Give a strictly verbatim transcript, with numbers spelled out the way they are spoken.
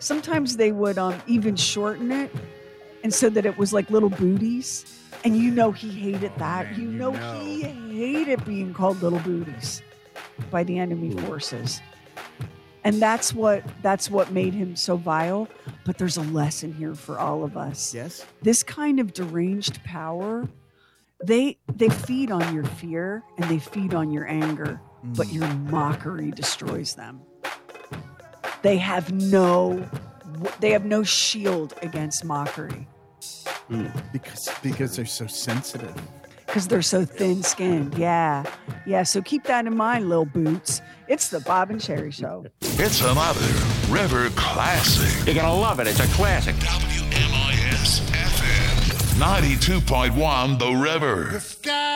sometimes they would um, even shorten it, and so that it was like little booties. And you know he hated that. Man, you, you know, know. he hated being called little booties by the enemy forces. And that's what that's what made him so vile. But there's a lesson here for all of us. Yes. This kind of deranged power, they they feed on your fear and they feed on your anger, mm. but your mockery destroys them. They have no they have no shield against mockery. Mm. Because because they're so sensitive. Because they're so thin-skinned. Yeah. Yeah, so keep that in mind, Lil Boots. It's the Bob and Sherry Show. It's another River classic. You're going to love it. It's a classic. W M I S F M ninety-two point one The River.